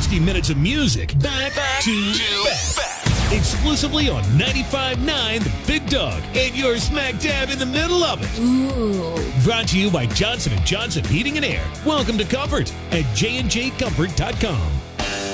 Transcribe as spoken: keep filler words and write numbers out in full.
sixty minutes of music back, back to back. back. Exclusively on ninety-five point nine The Big Dog. And you're smack dab in the middle of it. Ooh. Brought to you by Johnson and Johnson Heating and Air. Welcome to Comfort at j and j comfort dot com.